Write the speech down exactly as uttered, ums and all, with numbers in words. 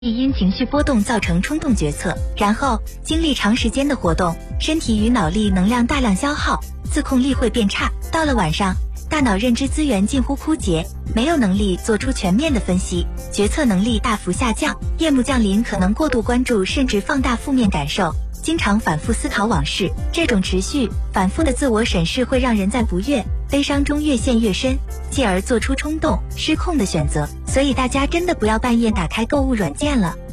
因情绪波动造成冲动决策，然后经历长时间的活动，身体与脑力能量大量消耗，自控力会变差。到了晚上，大脑认知资源近乎枯竭，没有能力做出全面的分析，决策能力大幅下降。夜幕降临可能过度关注甚至放大负面感受，经常反复思考往事。这种持续反复的自我审视会让人在不悦、悲伤中越陷越深，继而做出冲动、失控的选择。所以大家真的不要半夜打开购物软件了。